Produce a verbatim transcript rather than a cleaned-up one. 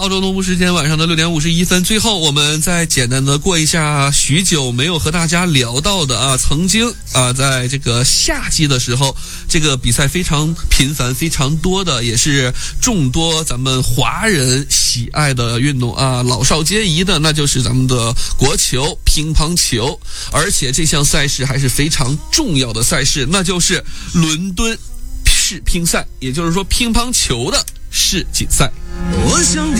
澳洲东部时间晚上的六点五十一分。最后我们再简单的过一下许久没有和大家聊到的啊，曾经啊在这个夏季的时候，这个比赛非常频繁非常多的，也是众多咱们华人喜爱的运动啊，老少皆宜的，那就是咱们的国球乒乓球。而且这项赛事还是非常重要的赛事，那就是伦敦世乒赛，也就是说乒乓球的世锦赛。 我想